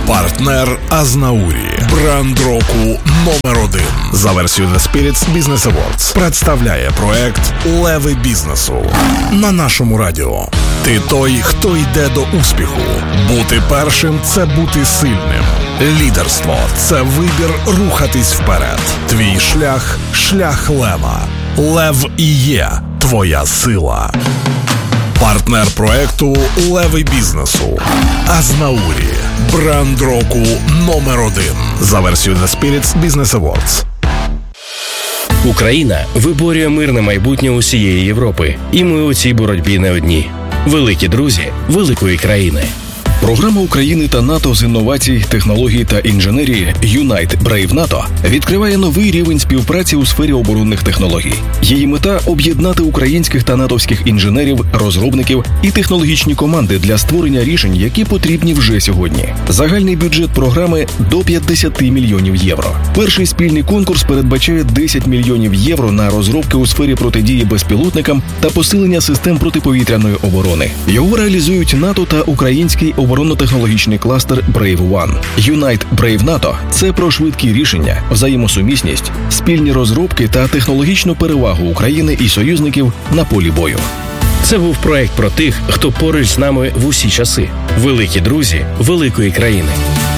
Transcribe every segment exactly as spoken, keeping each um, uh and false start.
Партнер Азнаурі. Бренд року номер один. За версією The Spirits Business Awards представляє проект «Леви бізнесу» на нашому радіо. Ти той, хто йде до успіху. Бути першим – це бути сильним. Лідерство – це вибір рухатись вперед. Твій шлях – шлях лева. Лев і є твоя сила. Партнер проекту «Леви бізнесу» Азнаурі. Бренд року номер один. За версією The Spirits Business Awards. Україна виборює мирне майбутнє усієї Європи. І ми у цій боротьбі не одні. Великі друзі великої країни. Програма України та НАТО з інновацій, технологій та інженерії Unite Brave НАТО відкриває новий рівень співпраці у сфері оборонних технологій. Її мета – об'єднати українських та натовських інженерів, розробників і технологічні команди для створення рішень, які потрібні вже сьогодні. Загальний бюджет програми – до п'ятдесят мільйонів євро. Перший спільний конкурс передбачає десять мільйонів євро на розробки у сфері протидії безпілотникам та посилення систем протиповітряної оборони. Його реалізують НАТО та український оборонно-технологічний кластер Brave One. Unite Brave НАТО – це про швидкі рішення, взаємосумісність, спільні розробки та технологічну перевагу України і союзників на полі бою. Це був проект про тих, хто поруч з нами в усі часи. Великі друзі великої країни.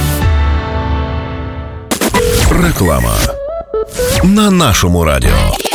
Реклама на нашому радіо.